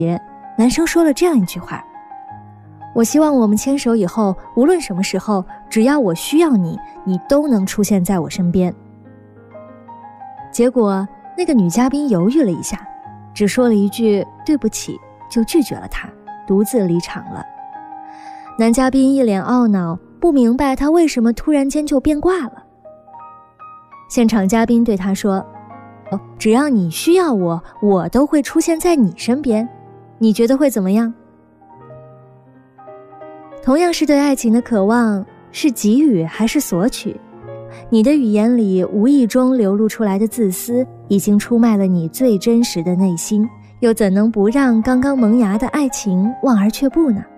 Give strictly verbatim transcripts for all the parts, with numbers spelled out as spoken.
男生说了这样一句话：我希望我们牵手以后，无论什么时候，只要我需要你，你都能出现在我身边。结果那个女嘉宾犹豫了一下，只说了一句对不起，就拒绝了他，独自离场了。男嘉宾一脸懊恼，不明白他为什么突然间就变卦了。现场嘉宾对他说：只要你需要我，我都会出现在你身边，你觉得会怎么样？同样是对爱情的渴望，是给予还是索取？你的语言里无意中流露出来的自私，已经出卖了你最真实的内心，又怎能不让刚刚萌芽的爱情望而却步呢？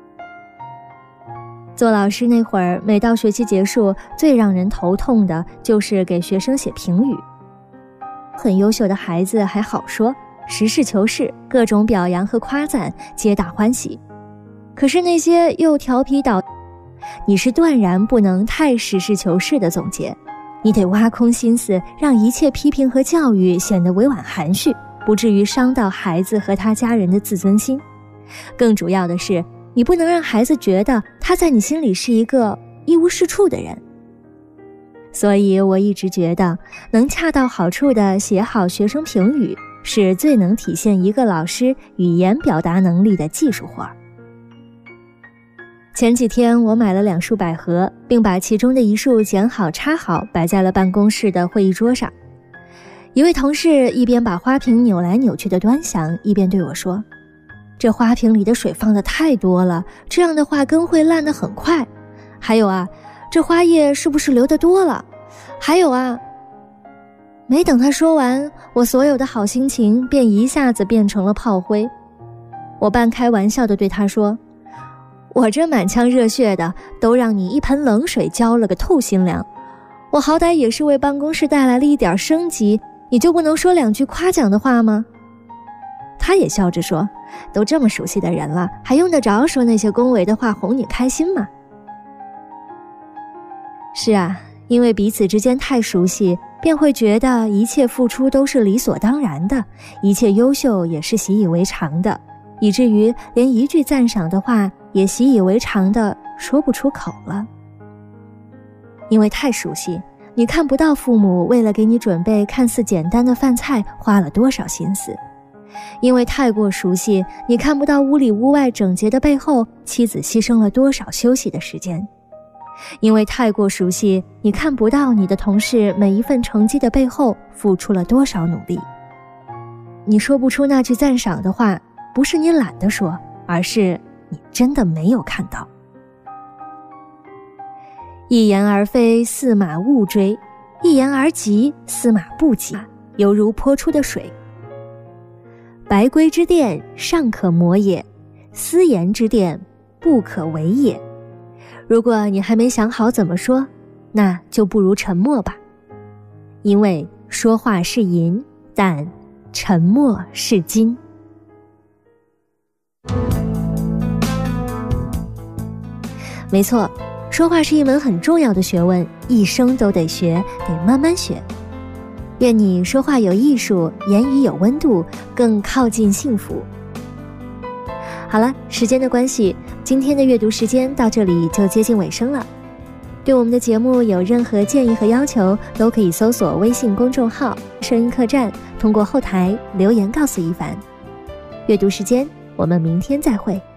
做老师那会儿，每到学期结束，最让人头痛的就是给学生写评语。很优秀的孩子还好说，实事求是，各种表扬和夸赞，皆大欢喜。可是那些又调皮捣，你是断然不能太实事求是的总结，你得挖空心思，让一切批评和教育显得委婉含蓄，不至于伤到孩子和他家人的自尊心。更主要的是，你不能让孩子觉得他在你心里是一个一无是处的人。所以我一直觉得，能恰到好处地写好学生评语，是最能体现一个老师语言表达能力的技术活。前几天我买了两束百合，并把其中的一束剪好插好，摆在了办公室的会议桌上。一位同事一边把花瓶扭来扭去的端详，一边对我说：这花瓶里的水放得太多了，这样的话根会烂得很快。还有啊，这花叶是不是流得多了？还有啊……没等他说完，我所有的好心情便一下子变成了炮灰。我半开玩笑地对他说：我这满腔热血的，都让你一盆冷水浇了个透心凉。我好歹也是为办公室带来了一点升级，你就不能说两句夸奖的话吗？他也笑着说：都这么熟悉的人了，还用得着说那些恭维的话哄你开心吗？是啊，因为彼此之间太熟悉，便会觉得一切付出都是理所当然的，一切优秀也是习以为常的，以至于连一句赞赏的话也习以为常的说不出口了。因为太熟悉，你看不到父母为了给你准备看似简单的饭菜花了多少心思。因为太过熟悉，你看不到屋里屋外整洁的背后，妻子牺牲了多少休息的时间。因为太过熟悉，你看不到你的同事每一份成绩的背后付出了多少努力。你说不出那句赞赏的话，不是你懒得说，而是你真的没有看到。一言而飞，驷马勿追；一言而急，驷马不急，犹如泼出的水。白圭之殿，尚可磨也；私言之殿，不可为也。如果你还没想好怎么说，那就不如沉默吧。因为说话是银，但沉默是金。没错，说话是一门很重要的学问，一生都得学，得慢慢学。愿你说话有艺术，言语有温度，更靠近幸福。好了，时间的关系，今天的阅读时间到这里就接近尾声了。对我们的节目有任何建议和要求，都可以搜索微信公众号声音客栈，通过后台留言告诉一凡。阅读时间，我们明天再会。